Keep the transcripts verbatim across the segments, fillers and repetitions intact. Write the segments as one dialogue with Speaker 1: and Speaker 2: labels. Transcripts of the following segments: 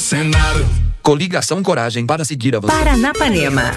Speaker 1: cenário.
Speaker 2: Coligação Coragem para seguir a você.
Speaker 3: Paranapanema.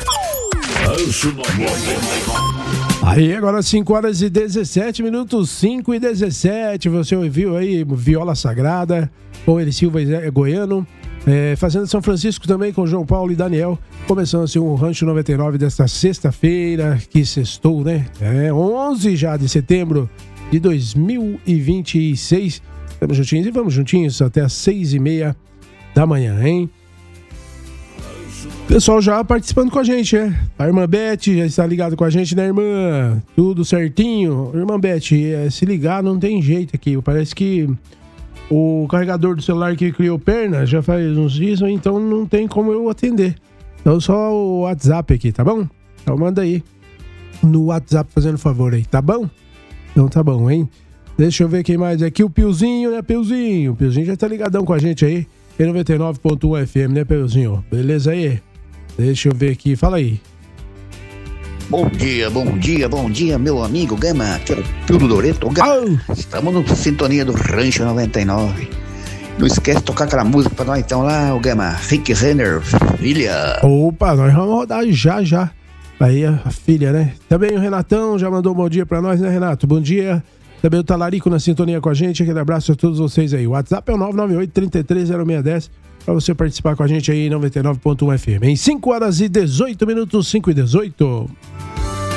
Speaker 4: Aí, agora cinco horas e dezessete minutos, cinco e dezessete. Você ouviu aí Viola Sagrada, com Eli Silva e Goiano. É, Fazenda São Francisco também com João Paulo e Daniel. Começando assim o Rancho noventa e nove desta sexta-feira, que sextou, né? É onze já de setembro de dois mil e vinte e seis. Estamos juntinhos e vamos juntinhos até as seis e meia da manhã, hein? Pessoal já participando com a gente, né? A irmã Beth já está ligada com a gente, né, irmã? Tudo certinho? Irmã Beth, é, se ligar não tem jeito aqui. Parece que o carregador do celular que criou perna já faz uns dias, então não tem como eu atender. Então só o WhatsApp aqui, tá bom? Então manda aí no WhatsApp fazendo favor aí, tá bom? Então tá bom, hein? Deixa eu ver quem mais aqui. O Piozinho, né, Piozinho? O Piozinho já tá ligadão com a gente aí. Em noventa e nove ponto um F M, né, Piozinho? Beleza aí? Deixa eu ver aqui, fala aí.
Speaker 5: Bom dia, bom dia, bom dia, meu amigo Gama, aqui é o Pio do Doreto.
Speaker 4: Oh.
Speaker 5: Estamos no sintonia do Rancho noventa e nove. Não esquece de tocar aquela música pra nós então lá, o Gama. Rick Renner, filha.
Speaker 4: Opa, nós vamos rodar já, já. Aí a, a filha, né? Também o Renatão já mandou um bom dia pra nós, né, Renato? Bom dia. Também o Talarico na sintonia com a gente. Aquele abraço a todos vocês aí. O WhatsApp é o nove nove oito, três três zero seis um zero para você participar com a gente aí em noventa e nove ponto um F M. Em cinco horas e dezoito minutos, cinco e dezoito.